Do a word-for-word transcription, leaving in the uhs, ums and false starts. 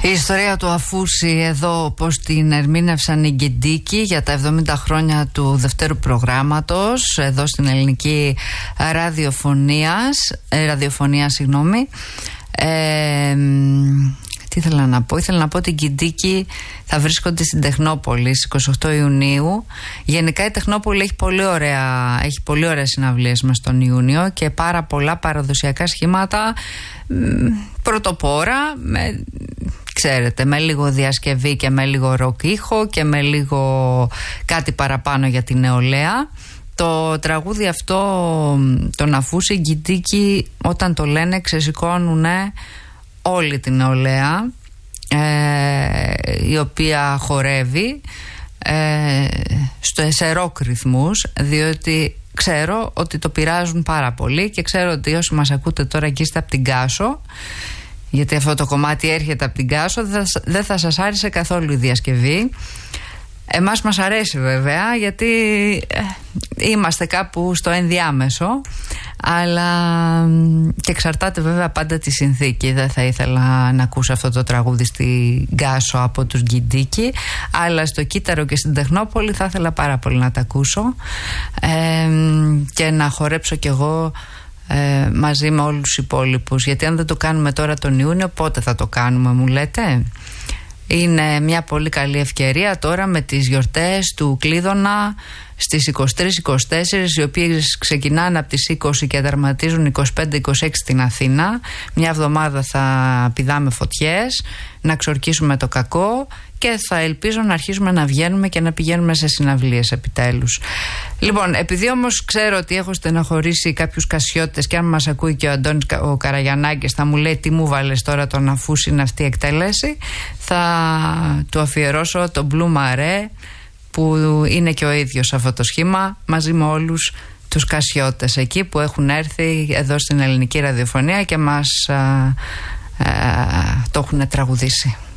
Η ιστορία του Αφούση εδώ, πώς την ερμήνευσαν οι Γκεντίκοι για τα εβδομήντα χρόνια του δευτέρου προγράμματος εδώ στην ελληνική ραδιοφωνίας, ε, ραδιοφωνία συγγνώμη. Ε, τι ήθελα να πω, ήθελα να πω ότι οι Γκεντίκοι θα βρίσκονται στην Τεχνόπολη στις είκοσι οκτώ Ιουνίου. Γενικά η Τεχνόπολη έχει πολύ ωραία, έχει πολύ ωραίες συναυλίες μες τον Ιούνιο και πάρα πολλά παραδοσιακά σχήματα μ, πρωτοπόρα, με, ξέρετε, με λίγο διασκευή και με λίγο ροκ ήχο και με λίγο κάτι παραπάνω για την νεολαία. Το τραγούδι αυτό, τον Αφούση, οι Γκεντίκοι όταν το λένε ξεσηκώνουνε όλη την νεολαία, ε, η οποία χορεύει ε, στο, σε ροκ ρυθμούς, διότι ξέρω ότι το πειράζουν πάρα πολύ και ξέρω ότι όσοι μας ακούτε τώρα και είστε από την Κάσο, γιατί αυτό το κομμάτι έρχεται από την Κάσο, δεν θα, δεν θα σας άρεσε καθόλου η διασκευή. Εμάς μας αρέσει βέβαια, γιατί ε, είμαστε κάπου στο ενδιάμεσο, αλλά και εξαρτάται βέβαια πάντα τη συνθήκη. Δεν θα ήθελα να ακούσω αυτό το τραγούδι στην Κάσο από τους Γκεντίκοι, αλλά στο Κύτταρο και στην Τεχνόπολη θα ήθελα πάρα πολύ να τα ακούσω ε, και να χορέψω κι εγώ ε, μαζί με όλους τους υπόλοιπους. Γιατί αν δεν το κάνουμε τώρα τον Ιούνιο, πότε θα το κάνουμε, μου λέτε? Είναι μια πολύ καλή ευκαιρία τώρα με τις γιορτές του Κλείδωνα στις είκοσι τρεις είκοσι τέσσερις, οι οποίες ξεκινάνε από τις είκοσι και τερματίζουν είκοσι πέντε είκοσι έξι στην Αθήνα. Μια εβδομάδα θα πηδάμε φωτιές, να ξορκίσουμε το κακό και θα ελπίζω να αρχίσουμε να βγαίνουμε και να πηγαίνουμε σε συναυλίες επιτέλους. Λοιπόν, επειδή όμως ξέρω ότι έχω στεναχωρήσει κάποιους κασιώτες και αν μας ακούει και ο Αντώνης ο Καραγιαννάκης θα μου λέει τι μου βάλες τώρα τον Αφούση είναι αυτή η εκτέλεση, θα του αφιερώσω το Blue Mare που είναι και ο ίδιος αυτό το σχήμα μαζί με όλους τους κασιώτες εκεί που έχουν έρθει εδώ στην ελληνική ραδιοφωνία και μας α, α, το έχουν τραγουδήσει.